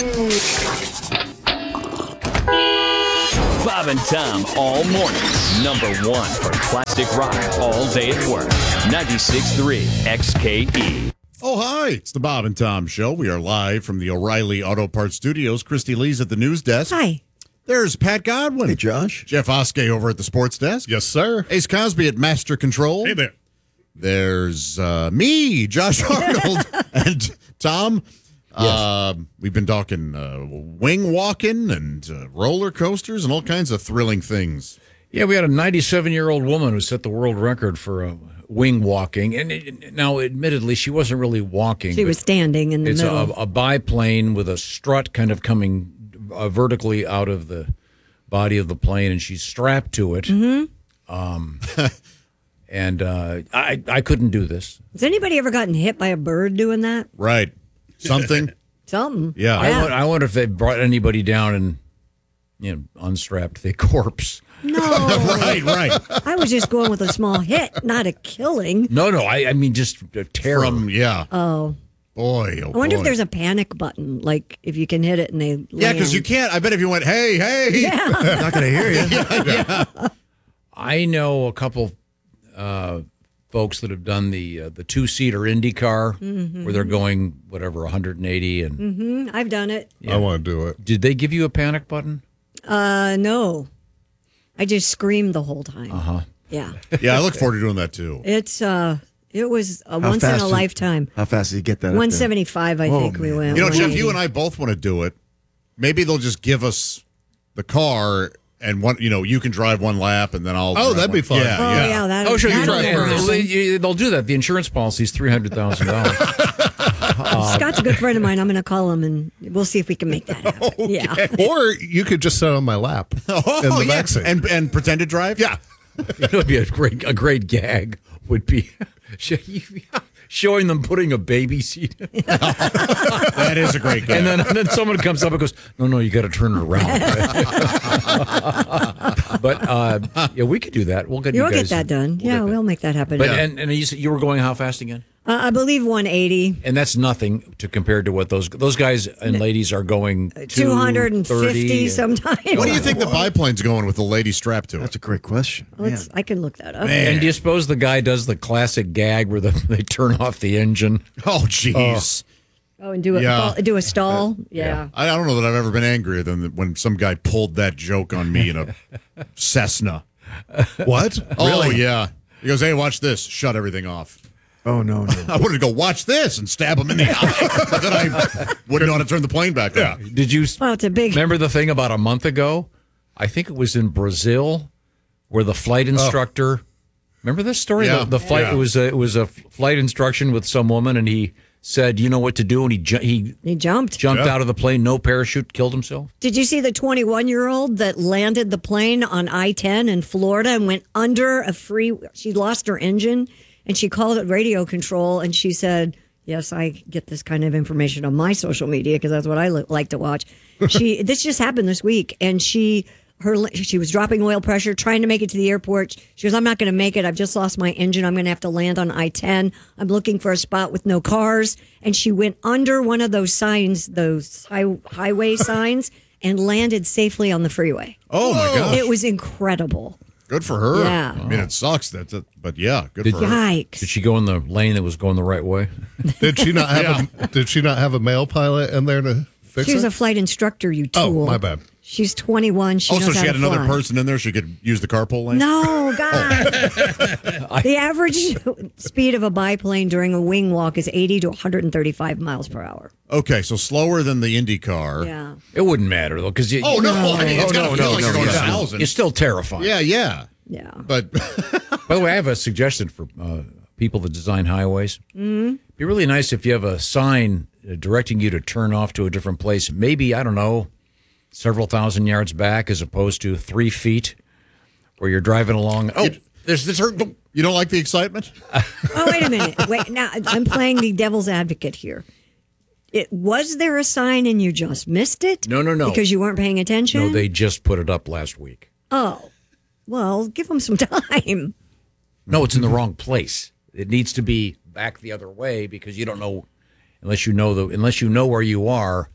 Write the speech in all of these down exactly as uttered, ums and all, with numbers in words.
Bob and Tom all morning. Number one for classic rock all day at work. ninety-six point three X K E. Oh, hi. It's the Bob and Tom Show. We are live from the O'Reilly Auto Parts Studios. Christy Lee's at the news desk. Hi. There's Pat Godwin. Hey, Josh. Jeff Oskey over at the sports desk. Yes, sir. Ace Cosby at Master Control. Hey there. There's uh, me, Josh Arnold, and Tom. Yes. Uh, we've been talking uh, wing walking and uh, roller coasters and all kinds of thrilling things. Yeah, we had a ninety-seven-year-old woman who set the world record for uh, wing walking. And it, now, admittedly, she wasn't really walking. She was standing in the it's middle. It's a, a biplane with a strut kind of coming uh, vertically out of the body of the plane, and she's strapped to it. Mm-hmm. Um, and uh, I, I couldn't do this. Has anybody ever gotten hit by a bird doing that? Right. Something. Something. Yeah. I, wonder, I wonder if they brought anybody down and, you know, unstrapped the corpse. No. right, right. I was just going with a small hit, not a killing. No, no, I, I mean just a terror. From, yeah. Oh. Boy, oh I wonder boy. if there's a panic button, like if you can hit it and they land. Yeah, because you can't. I bet if you went, hey, hey. Yeah. Not going to hear you. yeah, yeah. I know a couple uh, folks that have done the uh, the two seater IndyCar Mm-hmm. where they're going whatever one hundred eighty and Mm-hmm. I've done it. I want to do it. Did they give you a panic button? Uh, no. I just screamed the whole time. Uh huh. Yeah. Yeah, I look forward to doing that too. It's uh, it was a How once in fast a did- lifetime. How fast did you get that? up there? one seventy-five, I Oh, think we man. went. You know, Jeff, one eighty. you and I both want to do it. Maybe they'll just give us the car and one, you know, you can drive one lap and then I'll. Oh, drive that'd be one. fun. Yeah, Oh yeah. yeah, that. Oh, sure. You that'll drive be first. awesome. They, they'll do that. The insurance policy is three hundred thousand dollars. Scott's a good friend of mine. I'm going to call him and we'll see if we can make that happen. Yeah. Or you could just sit on my lap in Oh, the yeah. backseat. And, and pretend to drive? Yeah. It would be a great a great gag. Would be showing them putting a baby seat in. That is a great game. And then, and then someone comes up and goes, no, no, you got to turn it around. But uh, yeah, we could do that. We'll get You'll you guys. get that done. we'll yeah, get that. we'll make that happen. But Uh, and, and you, said you were going how fast again? I believe one eighty. And that's nothing to compare to what those those guys and ladies are going. two hundred fifty two thirty. sometimes. What do you think the biplane's going with the lady strapped to it? That's a great question. Let's, I can look that up. And do you suppose the guy does the classic gag where the, they turn off the engine? Oh, jeez. Oh, and do a Yeah. fall- do a stall. Yeah. I don't know that I've ever been angrier than when some guy pulled that joke on me in a Cessna. What? Oh, yeah. He goes, hey, watch this. Shut everything off. Oh, no, no. I wanted to go watch this and stab him in the eye. But then I wouldn't know how to turn the plane back on. Did you Well, it's a big. remember the thing about a month ago? I think it was in Brazil where the flight instructor. Remember this story? Yeah. The, the flight Yeah. it was a, it was a flight instruction with some woman, and he said, "You know what to do," and he ju- he He jumped. jumped Yeah. out of the plane, no parachute, killed himself. Did you see the twenty-one year old that landed the plane on I ten in Florida and went under a free? She lost her engine and she called it radio control and she said, "Yes, I get this kind of information on my social media because that's what I li- like to watch." She this just happened this week and she. Her, she was dropping oil pressure, trying to make it to the airport. She goes, I'm not going to make it. I've just lost my engine. I'm going to have to land on I ten. I'm looking for a spot with no cars. And she went under one of those signs, those high, highway signs, and landed safely on the freeway. Oh, my gosh. It was incredible. Good for her. Yeah. I mean, it sucks. That's it, but yeah, good Did- for her. Yikes. Did she go in the lane that was going the right way? Did she not have a Did she not have a male pilot in there to fix She was it? a flight instructor, you tool. Oh, my bad. She's twenty-one. She Oh, knows so how she had to another fly. person in there she could use the carpool lane? No, God. The average speed of a biplane during a wing walk is eighty to one hundred thirty-five miles per hour. Okay, so slower than the IndyCar. Yeah. It wouldn't matter though, because you. Oh, no. I mean, it's Oh, got to no, feel no, like no, you're going yeah. a thousand. It's still terrifying. Yeah, yeah. Yeah. But By the way, I have a suggestion for uh, people that design highways. Mm-hmm. It'd be really nice if you have a sign uh, directing you to turn off to a different place. Maybe, I don't know, several thousand yards back as opposed to three feet where you're driving along. Oh, there's this. you don't like the excitement? Oh, wait a minute. Wait, now I'm playing the devil's advocate here. It was there a sign and you just missed it? No, no, no. Because you weren't paying attention? No, they just put it up last week. Oh. Well, give them some time. No, it's in the wrong place. It needs to be back the other way because you don't know unless you know the unless you know where you are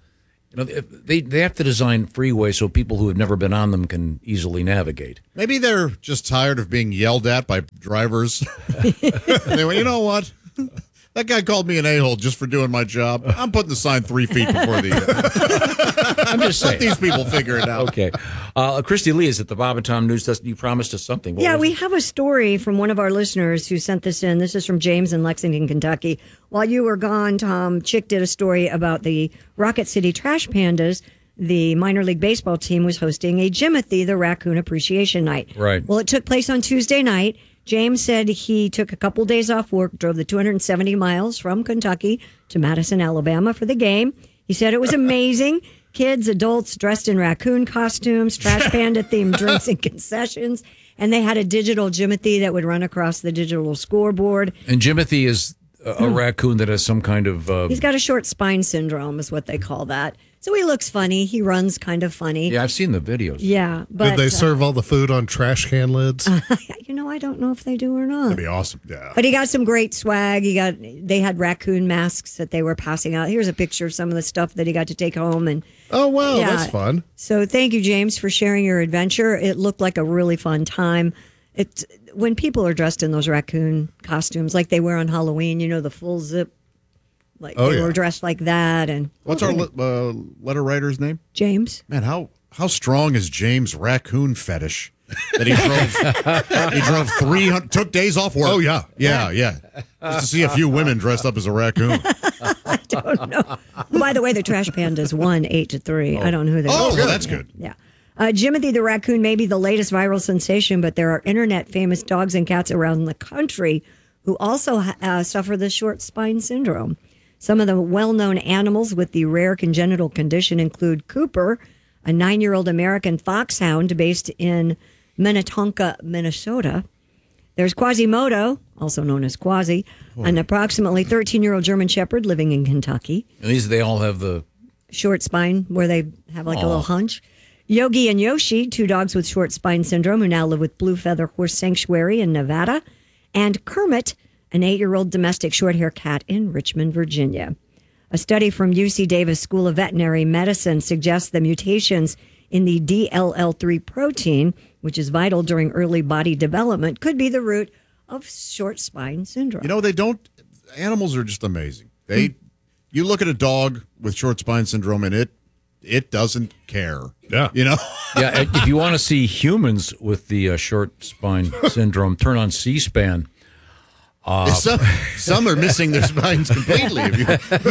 You know, they they have to design freeways so people who have never been on them can easily navigate. Maybe they're just tired of being yelled at by drivers. They went, you know what? That guy called me an a-hole just for doing my job. I'm putting the sign three feet before the. Uh, I'm just let saying. these people figure it out. Okay. Uh, Christy Lee is at the Bob and Tom News Desk. You promised us something. What Yeah, was we it? have a story from one of our listeners who sent this in. This is from James in Lexington, Kentucky. While you were gone, Tom, Chick did a story about the Rocket City Trash Pandas. The minor league baseball team was hosting a Jimothy, the Raccoon Appreciation Night. Right. Well, it took place on Tuesday night. James said he took a couple days off work, drove the two hundred seventy miles from Kentucky to Madison, Alabama for the game. He said it was amazing. Kids, adults dressed in raccoon costumes, trash panda themed drinks and concessions. And they had a digital Jimothy that would run across the digital scoreboard. And Jimothy is a, a raccoon that has some kind of. Uh, He's got a short spine syndrome, is what they call that. So he looks funny. He runs kind of funny. yeah, I've seen the videos. Yeah, but Did they uh, serve all the food on trash can lids? you know, I don't know if they do or not. That'd be awesome. Yeah. But he got some great swag. He got they had raccoon masks that they were passing out. Here's a picture of some of the stuff that he got to take home. And Oh, wow. Yeah. That's fun. so thank you, James, for sharing your adventure. It looked like a really fun time. It when people are dressed in those raccoon costumes like they wear on Halloween, you know, the full zip, like Oh, they yeah. were dressed like that. And What's our le- uh, letter writer's name? James. Man, how how strong is James' raccoon fetish that he drove? He drove three hundred, took days off work. Oh, yeah. yeah, yeah, just to see a few women dressed up as a raccoon. By the way, the Trash Pandas won eight to three. I don't know who they Oh, are. well, that's good. Yeah. Uh, Jimothy the raccoon may be the latest viral sensation, but there are internet famous dogs and cats around the country who also uh, suffer the short spine syndrome. Some of the well-known animals with the rare congenital condition include Cooper, a nine-year-old American foxhound based in Minnetonka, Minnesota. There's Quasimodo, also known as Quasi, an approximately thirteen-year-old German Shepherd living in Kentucky. And these, they all have the. Short spine, where they have like a little hunch. Yogi and Yoshi, two dogs with short spine syndrome who now live with Blue Feather Horse Sanctuary in Nevada. And Kermit, an eight-year-old domestic short-hair cat in Richmond, Virginia. A study from U C Davis School of Veterinary Medicine suggests the mutations in the D L L three protein, which is vital during early body development, could be the root of short spine syndrome. You know, they don't. Animals are just amazing. They, you look at a dog with short spine syndrome, and it, it doesn't care. Yeah. You know. Yeah, if you want to see humans with the uh, short spine syndrome, turn on C-SPAN. some, some are missing their spines completely. If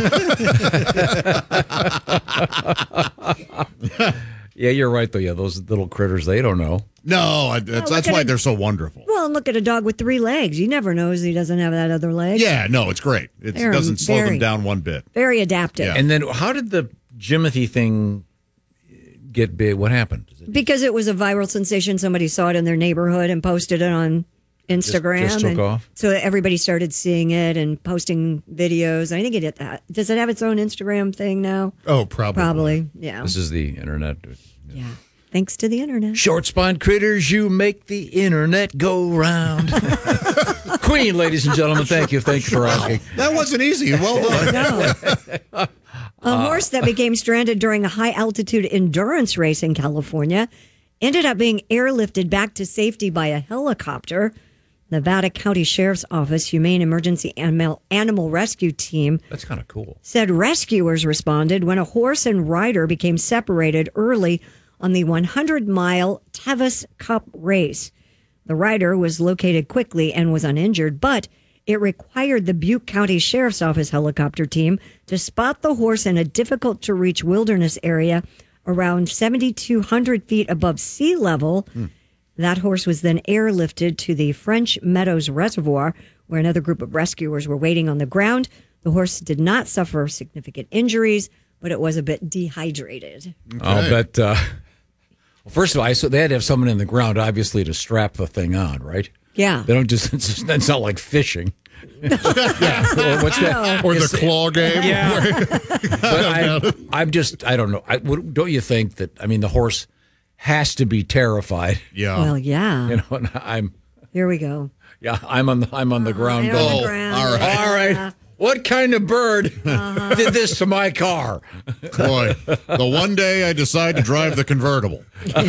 you, Yeah, you're right, though. Yeah, those little critters, they don't know. no, I- that's, look that's at why it. they're so wonderful. Well, and look at a dog with three legs. You never know if he doesn't have that other leg. Yeah, no, it's great. It They're doesn't slow very- them down one bit. Very adaptive. Yeah. And then how did the Jimothy thing get big? What happened? Is it- Because it was a viral sensation. Somebody saw it in their neighborhood and posted it on Instagram. just took and off? So everybody started seeing it and posting videos. I think it did that. Does it have its own Instagram thing now? Oh, probably. Probably. Yeah. This is the internet. Yeah. Thanks to the internet. Short spine critters, you make the internet go round. Queen, ladies and gentlemen, thank you. Thank you for asking. That wasn't easy. Well done. No. A horse that became stranded during a high altitude endurance race in California ended up being airlifted back to safety by a helicopter. Nevada County Sheriff's Office Humane Emergency Animal, Animal Rescue Team That's kind of cool. said rescuers responded when a horse and rider became separated early on the one hundred mile Tevis Cup race. The rider was located quickly and was uninjured, but it required the Butte County Sheriff's Office helicopter team to spot the horse in a difficult to reach wilderness area around seven thousand two hundred feet above sea level. That horse was then airlifted to the French Meadows Reservoir, where another group of rescuers were waiting on the ground. The horse did not suffer significant injuries, but it was a bit dehydrated. I'll bet. Uh, well, first of all, I so they had to have someone in the ground, obviously, to strap the thing on, right? Yeah. They don't just. It's, just, it's not like fishing. yeah. Or what's that? Or the It's- claw game. Yeah. But I, I'm just. I don't know. I, would- don't you think that? I mean, the horse has to be terrified. Yeah. Well, yeah. You know, and I'm. Here we go. Yeah, I'm on the. I'm on the ground. Right on the going, ground. all right. All right. Yeah. What kind of bird Uh-huh. did this to my car? Boy, the one day I decide to drive the convertible.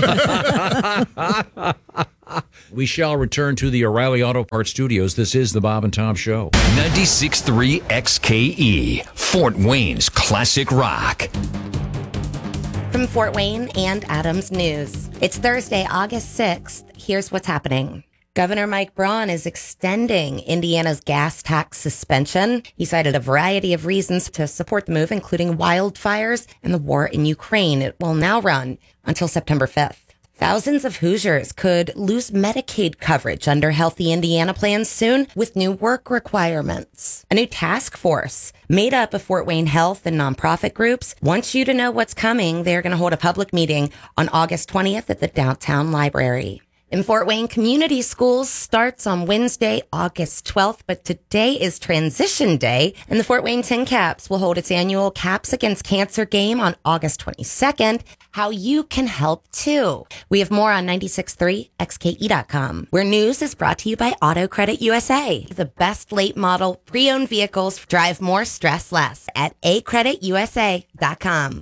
We shall return to the O'Reilly Auto Parts Studios. This is the Bob and Tom Show. ninety-six point three X K E, Fort Wayne's classic rock. From Fort Wayne and Adams News. It's Thursday, August sixth. Here's what's happening. Governor Mike Braun is extending Indiana's gas tax suspension. He cited a variety of reasons to support the move, including wildfires and the war in Ukraine. It will now run until September fifth. Thousands of Hoosiers could lose Medicaid coverage under Healthy Indiana plans soon with new work requirements. A new task force made up of Fort Wayne health and nonprofit groups wants you to know what's coming. They're going to hold a public meeting on August twentieth at the Downtown Library. In Fort Wayne, Community Schools starts on Wednesday, August twelfth, but today is Transition Day, and the Fort Wayne Tin Caps will hold its annual Caps Against Cancer game on August twenty-second. How you can help, too. We have more on ninety-six point three X K E dot com, where news is brought to you by Auto Credit U S A. The best late model pre-owned vehicles drive more, stress less at a credit u s a dot com.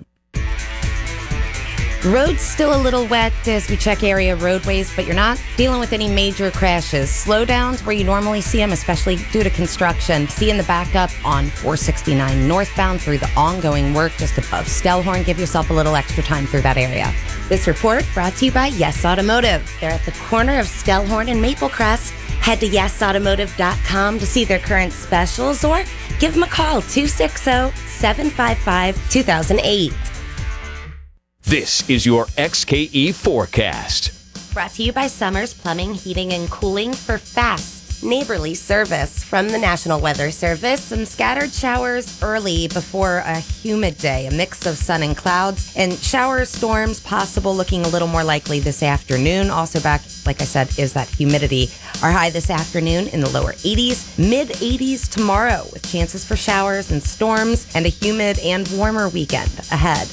Roads still a little wet as we check area roadways, but you're not dealing with any major crashes. Slowdowns where you normally see them, especially due to construction. Seeing the backup on four sixty-nine northbound through the ongoing work just above Stellhorn. Give yourself a little extra time through that area. This report brought to you by Yes Automotive. They're at the corner of Stellhorn and Maplecrest. Head to yes automotive dot com to see their current specials or give them a call, two six zero, seven five five, two thousand eight. This is your X K E forecast. Brought to you by Summers Plumbing, Heating, and Cooling for fast, neighborly service. From the National Weather Service, some scattered showers early before a humid day, a mix of sun and clouds, and showers, storms possible, looking a little more likely this afternoon. Also back, like I said, is that humidity. Our high this afternoon in the lower eighties, mid eighties tomorrow, with chances for showers and storms, and a humid and warmer weekend ahead.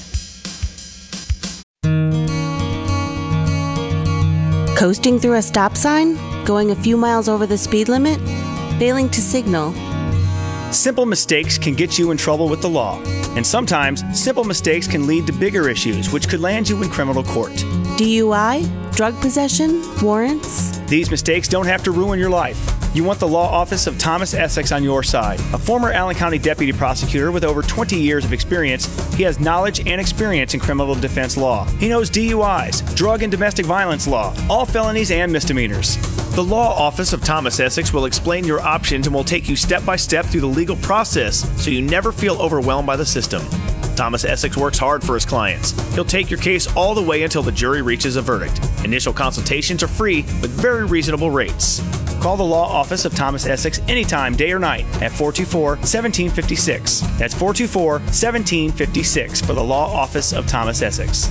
Coasting through a stop sign? Going a few miles over the speed limit? Failing to signal? Simple mistakes can get you in trouble with the law. And sometimes, simple mistakes can lead to bigger issues, which could land you in criminal court. D U I? Drug possession? Warrants? These mistakes don't have to ruin your life. You want the law office of Thomas Essex on your side. A former Allen County deputy prosecutor with over twenty years of experience, he has knowledge and experience in criminal defense law. He knows D U Is, drug and domestic violence law, all felonies and misdemeanors. The law office of Thomas Essex will explain your options and will take you step by step through the legal process so you never feel overwhelmed by the system. Thomas Essex works hard for his clients. He'll take your case all the way until the jury reaches a verdict. Initial consultations are free with very reasonable rates. Call the law office of Thomas Essex anytime, day or night, at four two four, one seven five six. That's four two four, one seven five six for the law office of Thomas Essex.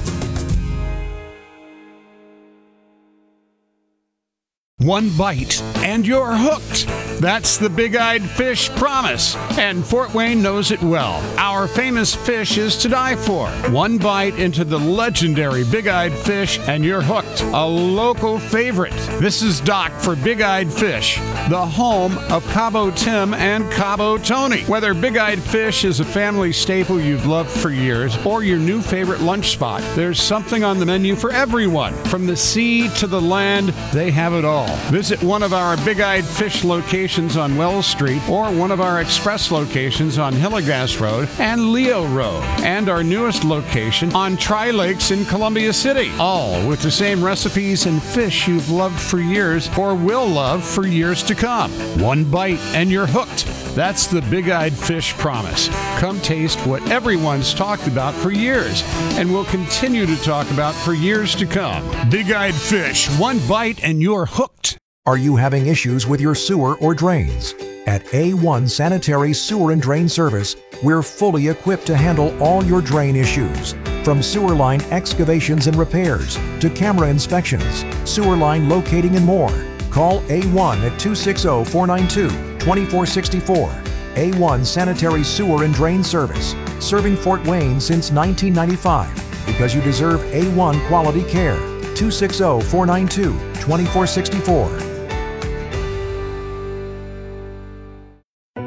One bite and you're hooked. That's the Big-Eyed Fish promise, and Fort Wayne knows it well. Our famous fish is to die for. One bite into the legendary Big-Eyed Fish and you're hooked. A local favorite. This is Doc for Big-Eyed Fish, the home of Cabo Tim and Cabo Tony. Whether Big-Eyed Fish is a family staple you've loved for years or your new favorite lunch spot, there's something on the menu for everyone. From the sea to the land, they have it all. Visit one of our Big-Eyed Fish locations on Wells Street or one of our express locations on Hillegas Road and Leo Road, and our newest location on Tri-Lakes in Columbia City, all with the same recipes and fish you've loved for years or will love for years to come. One bite and you're hooked. That's the Big-Eyed Fish promise. Come taste what everyone's talked about for years and will continue to talk about for years to come. Big-Eyed Fish, one bite and you're hooked. Are you having issues with your sewer or drains? At A one Sanitary Sewer and Drain Service, we're fully equipped to handle all your drain issues. From sewer line excavations and repairs to camera inspections, sewer line locating and more. Call A one at two six zero, four nine two, two four six four. A one Sanitary Sewer and Drain Service, serving Fort Wayne since nineteen ninety-five, because you deserve A one quality care. two six zero, four nine two, two four six four.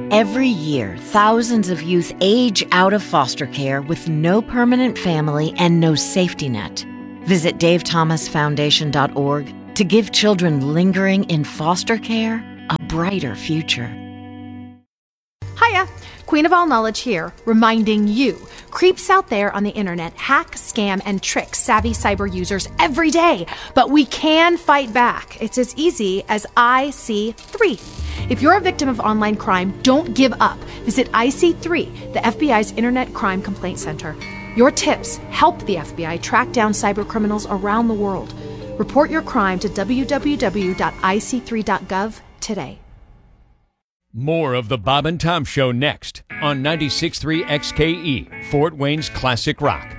Every year, thousands of youth age out of foster care with no permanent family and no safety net. Visit dave thomas foundation dot org to give children lingering in foster care a brighter future. Hiya, Queen of All Knowledge here, reminding you, creeps out there on the internet hack, scam, and trick savvy cyber users every day, but we can fight back. It's as easy as I C three. If you're a victim of online crime, don't give up. Visit I C three, the F B I's Internet Crime Complaint Center. Your tips help the F B I track down cyber criminals around the world. Report your crime to w w w dot i c three dot gov today. More of the Bob and Tom Show next on ninety-six point three X K E, Fort Wayne's Classic Rock.